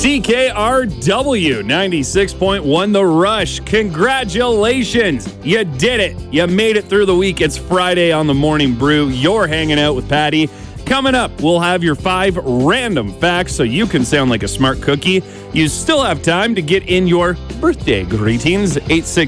CKRW 96.1 The Rush. Congratulations. You did it. You made it through the week. It's Friday on the Morning Brew. You're hanging out with Patty. Coming up, we'll have your 5 random facts so you can sound like a smart cookie. You still have time to get in your birthday greetings.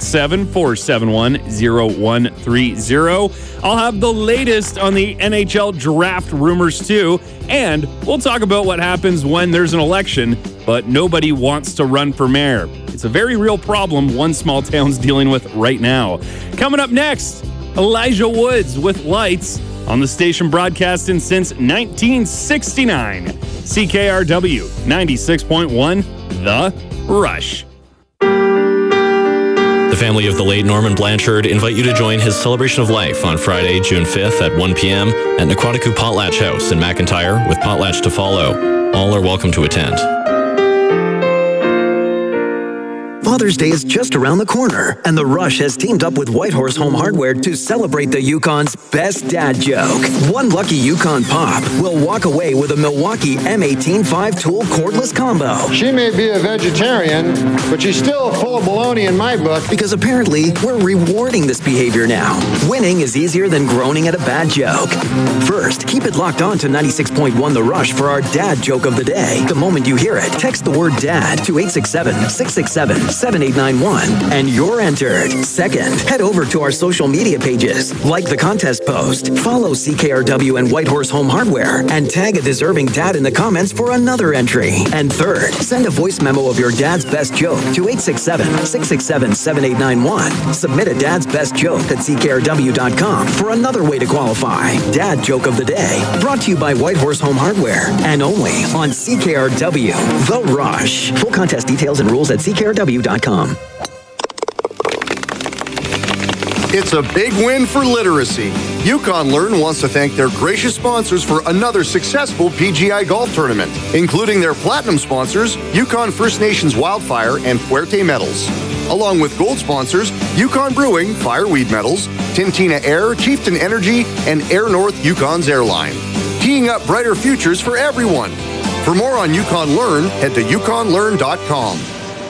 867-471-0130. I'll have the latest on the NHL draft rumors too. And we'll talk about what happens when there's an election, but nobody wants to run for mayor. It's a very real problem one small town's dealing with right now. Coming up next, Elijah Woods with Lights. On the station broadcasting since 1969. CKRW 96.1, The Rush. The family of the late Norman Blanchard invite you to join his celebration of life on Friday, June 5th at 1 p.m. at Naquatiku Potlatch House in McIntyre, with potlatch to follow. All are welcome to attend. Father's Day is just around the corner, and The Rush has teamed up with Whitehorse Home Hardware to celebrate the Yukon's best dad joke. One lucky Yukon Pop will walk away with a Milwaukee M18 5-tool cordless combo. She may be a vegetarian, but she's still full of baloney in my book. Because apparently, we're rewarding this behavior now. Winning is easier than groaning at a bad joke. First, keep it locked on to 96.1 The Rush for our dad joke of the day. The moment you hear it, text the word DAD to 867-667-7891, and you're entered. Second, head over to our social media pages, like the contest post, follow CKRW and Whitehorse Home Hardware, and tag a deserving dad in the comments for another entry. And third, send a voice memo of your dad's best joke to 867-667-7891. Submit a dad's best joke at CKRW.com for another way to qualify. Dad joke of the day, brought to you by Whitehorse Home Hardware, and only on CKRW, The Rush. Full contest details and rules at CKRW.com. It's a big win for literacy. Yukon Learn wants to thank their gracious sponsors for another successful PGI golf tournament, including their platinum sponsors, Yukon First Nations Wildfire and Fuerte Metals, along with gold sponsors, Yukon Brewing, Fireweed Metals, Tintina Air, Chieftain Energy, and Air North Yukon's Airline. Teeing up brighter futures for everyone. For more on Yukon Learn, head to yukonlearn.com.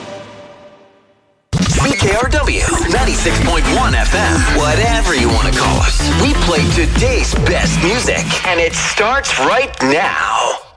CKRW 96.1 FM, whatever you want to call us. We play today's best music, and it starts right now.